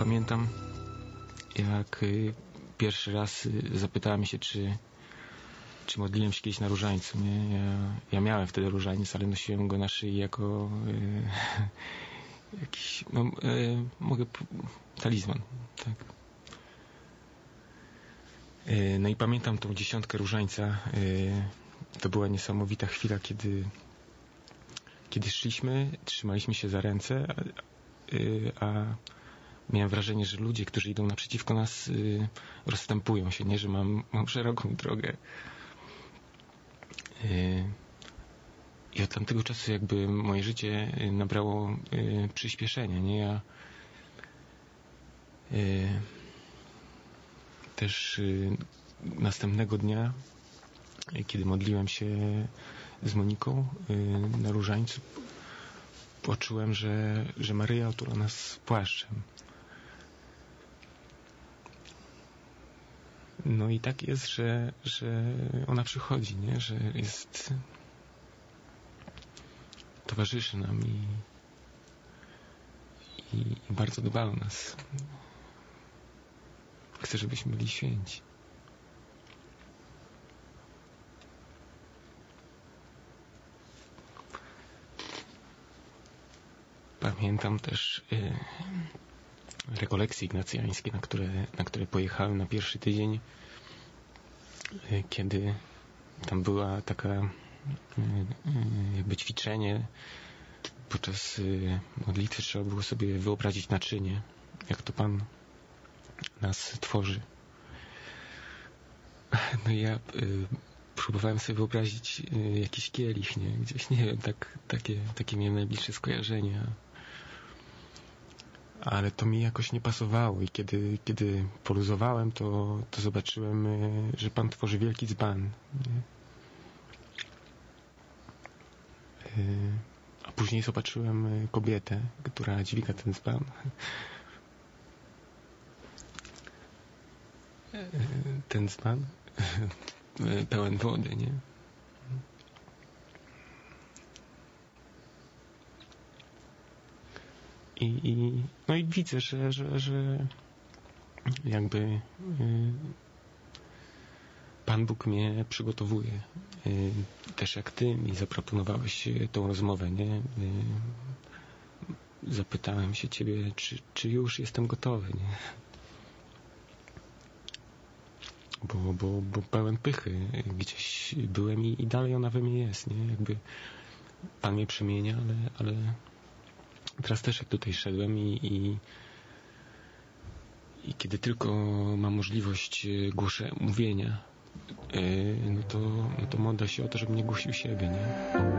pamiętam, jak pierwszy raz zapytałem się, czy modliłem się kiedyś na różańcu, nie? Ja miałem wtedy różaniec, ale nosiłem go na szyi jako jakiś, talizman, tak. No i pamiętam tą 10 różańca. To była niesamowita chwila, kiedy szliśmy, trzymaliśmy się za ręce, a miałem wrażenie, że ludzie, którzy idą naprzeciwko nas, rozstępują się, nie? Że mam szeroką drogę. I od tamtego czasu jakby moje życie nabrało przyspieszenia, nie? Ja też następnego dnia, kiedy modliłem się z Moniką na różańcu, poczułem, że Maryja otula nas płaszczem. No i tak jest, że ona przychodzi, nie? Że jest, towarzyszy nam i bardzo dba o nas. Chce, żebyśmy byli święci. Pamiętam też rekolekcje ignacjańskie, na które pojechałem na pierwszy tydzień, kiedy tam była taka jakby ćwiczenie. Podczas modlitwy trzeba było sobie wyobrazić naczynie, jak to Pan nas tworzy. No i ja próbowałem sobie wyobrazić jakiś kielich, nie? Gdzieś, nie wiem, takie miałem najbliższe skojarzenia. Ale to mi jakoś nie pasowało i kiedy poluzowałem, to zobaczyłem, że Pan tworzy wielki dzban. Nie? A później zobaczyłem kobietę, która dźwiga ten dzban. Ten dzban pełen wody, nie? No i widzę, że jakby Pan Bóg mnie przygotowuje. Też jak Ty mi zaproponowałeś tą rozmowę, nie? Zapytałem się Ciebie, czy już jestem gotowy, nie? Bo pełen pychy gdzieś byłem i dalej ona we mnie jest, nie? Jakby Pan mnie przemienia, ale teraz też jak tutaj szedłem i kiedy tylko mam możliwość mówienia, no to modlę się o to, żeby nie głosił siebie, nie?